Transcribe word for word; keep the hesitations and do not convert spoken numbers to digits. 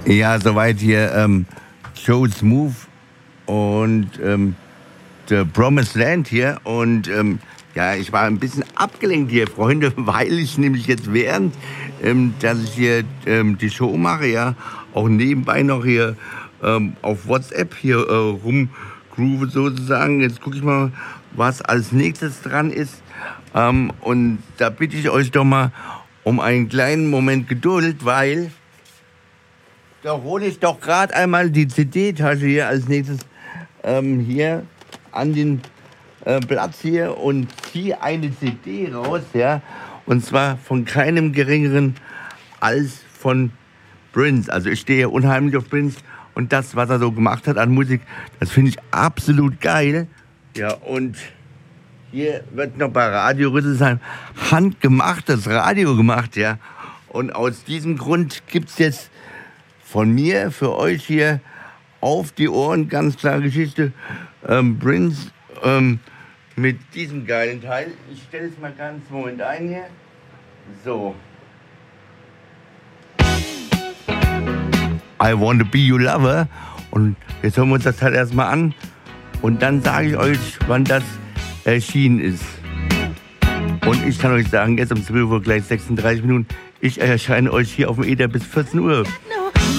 Ja, soweit hier ähm, Joe Smooth und ähm, The Promised Land hier. Und ähm, ja, ich war ein bisschen abgelenkt hier, Freunde, weil ich nämlich jetzt während, ähm, dass ich hier ähm, die Show mache, ja, auch nebenbei noch hier ähm, auf WhatsApp hier äh, rumgroove sozusagen. Jetzt gucke ich mal, was als nächstes dran ist. Ähm, und da bitte ich euch doch mal um einen kleinen Moment Geduld, weil da hole ich doch gerade einmal die C D-Tasche hier als nächstes ähm, hier an den äh, Platz hier und ziehe eine C D raus, ja, und zwar von keinem geringeren als von Prince. Also ich stehe unheimlich auf Prince und das, was er so gemacht hat an Musik, das finde ich absolut geil. Ja, und hier wird noch bei Radio Rüsselsheim handgemachtes Radio gemacht, ja. Und aus diesem Grund gibt es jetzt von mir für euch hier auf die Ohren, ganz klare Geschichte, ähm, Prince ähm, mit diesem geilen Teil. Ich stelle es mal ganz Moment ein hier. So. I want to be your lover. Und jetzt hören wir uns das Teil erstmal an. Und dann sage ich euch, wann das erschienen ist. Und ich kann euch sagen, jetzt um zwölf Uhr gleich sechsunddreißig Minuten, ich erscheine euch hier auf dem Äther bis vierzehn Uhr.